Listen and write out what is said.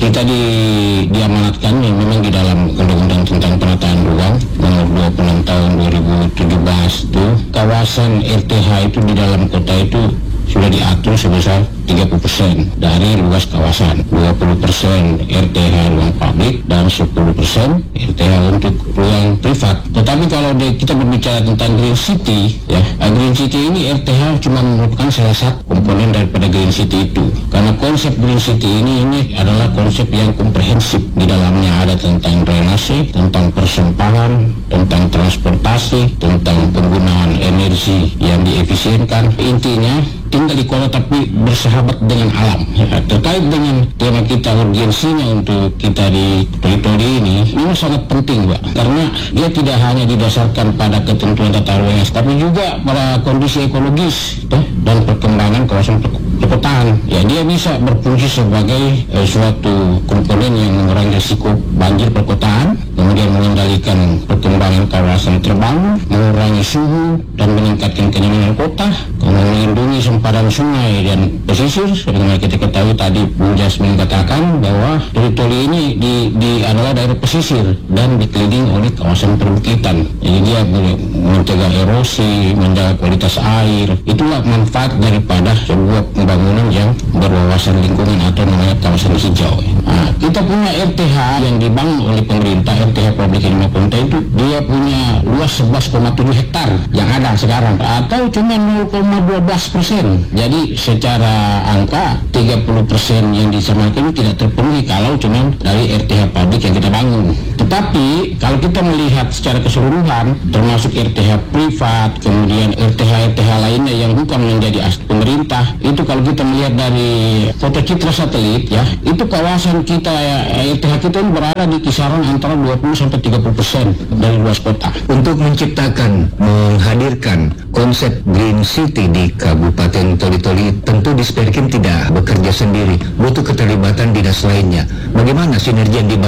kita diamanatkan nih memang di dalam Undang-Undang tentang Penataan Ruang nomor 26 tahun 2017 itu kawasan RTH itu di dalam kota itu sudah diatur sebesar 30% dari luas kawasan, 20% RTH ruang publik dan 10% RTH untuk ruang privat. Tetapi kalau kita berbicara tentang Green City, ya Green City ini RTH cuma merupakan salah satu komponen daripada Green City itu. Karena konsep Green City ini adalah konsep yang komprehensif. Di dalamnya ada tentang drainase, tentang persampahan, tentang transportasi, tentang penggunaan energi yang diefisienkan. Intinya tinggal di kota tapi bersahabat dengan alam. Ya, terkait dengan tema kita urgensinya untuk kita di teritori ini sangat penting, Pak. Karena dia tidak hanya didasarkan pada ketentuan tata ruang, tapi juga pada kondisi ekologis dan perkembangan kawasan perkotaan. Ya, dia bisa berfungsi sebagai suatu komponen yang mengurangi risiko banjir perkotaan, kemudian mengendalikan perkembangan kawasan terbangun, mengurangi suhu dan meningkatkan kenyamanan kota, kemudian melindungi sempadan sungai dan pesisir. Sebagaimana kita ketahui tadi Bu Jasmine katakan bahwa teritori ini adalah daerah pesisir dan dikelilingi oleh kawasan perbukitan. Jadi dia mencegah erosi, menjaga kualitas air. Itulah manfaat daripada sebuah pembangunan yang berwawasan lingkungan atau namanya kawasan hijau. Nah, kita punya RTH yang dibangun oleh pemerintah, RTH Public Lima Ponta itu dia punya luas 11,7 hektar yang ada sekarang atau cuma 0,12%. Jadi secara angka 30% yang disamakan tidak terpenuhi kalau cuma dari RTH Public yang kita bangun. Tetapi kalau kita melihat secara keseluruhan termasuk RTH privat, kemudian RTH lainnya yang bukan menjadi aset pemerintah, itu kalau kita melihat dari foto citra satelit ya, itu kawasan kita RTH kita ini berada di kisaran antara 20-30% dari luas kota. Untuk menciptakan, menghadirkan konsep Green City di Kabupaten Toli-Toli, tentu Disperkim tidak bekerja sendiri, butuh keterlibatan dinas lainnya. Bagaimana sinergi yang dibangun